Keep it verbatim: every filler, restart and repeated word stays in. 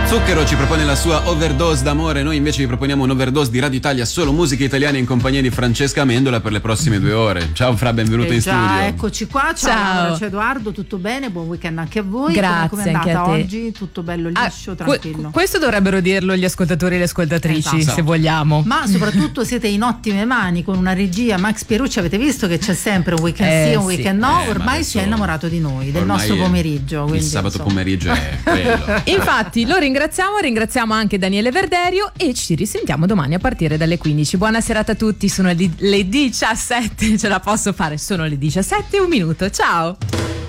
Zucchero ci propone la sua overdose d'amore, noi invece vi proponiamo un overdose di Radio Italia, solo musica italiana in compagnia di Francesca Amendola per le prossime due ore. Ciao Fra, benvenuta eh in già, studio. Eccoci qua, ciao, ciao. ciao Edoardo, tutto bene? Buon weekend anche a voi. Grazie, come è andata anche a te. oggi? Tutto bello liscio, Ah, tranquillo. que- questo dovrebbero dirlo gli ascoltatori e le ascoltatrici, Esatto. se vogliamo. Ma soprattutto siete in ottime mani con una regia. Max Pierucci, avete visto che c'è sempre un weekend Eh, sì, un sì. weekend no, Eh, ma ormai adesso- si è innamorato di noi, del ormai nostro è- pomeriggio. Il quindi, sabato insomma. pomeriggio è quello. Infatti lo ringraziamo, ringraziamo anche Daniele Verderio e ci risentiamo domani a partire dalle quindici. Buona serata a tutti, sono le, le diciassette, ce la posso fare, sono le diciassette e un minuto, ciao!